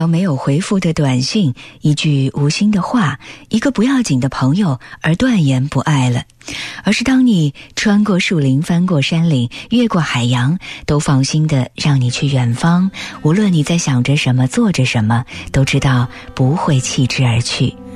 没有回复的短信，一句无心的话，一个不要紧的朋友而断言不爱了，而是当你穿过树林，翻过山岭，越过海洋，都放心的让你去远方，无论你在想着什么，做着什么，都知道不会弃之而去。